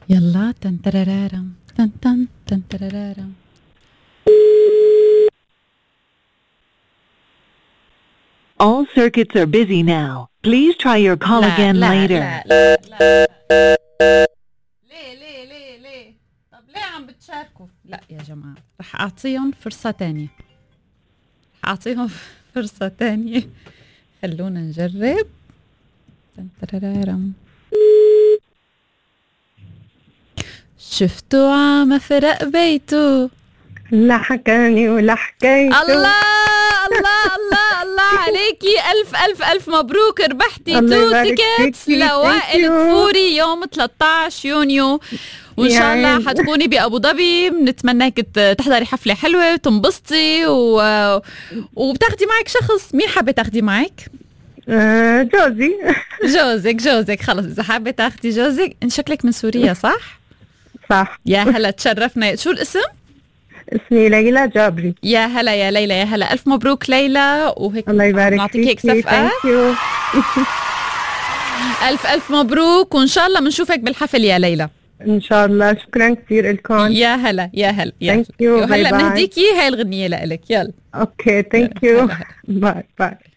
يلا تن ترارارم تن تن تن ترارارم. All circuits are busy now. Please try your call again later. ليه طب ليه عم بتشاركوا؟ لا يا جماعة، رح أعطيهم فرصة تانية. خلونا نجرب. تنترارم. شفتوا عم فرق بيته، لا حكاني ولا حكيته. الله عليكي. ألف مبروك، ربحتي 2 تيكتس لوائل كفوري يوم 13 يونيو، وإن شاء الله حتكوني بأبو ظبي. بنتمناك تحضري حفلة حلوة وتنبسطي وبتاخدي معك شخص. مين حابة تاخدي معك؟ جوزك. خلص إذا حابة تاخدي جوزك. إن شكلك من سوريا صح؟ صح. يا هلا تشرفنا. شو الاسم؟ اسمي ليلى جابري. يا هلا يا ليلى، يا هلا. ألف مبروك ليلى، وهيك الله يبارك نعطيك هيك فيكي. صفقة. ألف مبروك، وإن شاء الله بنشوفك بالحفل يا ليلى. إن شاء الله. شكرا كثير لكم. يا هلا. Thank you. وهلا بنهديكي هاي الغنية لإلك. يلا. Okay, thank you. Bye.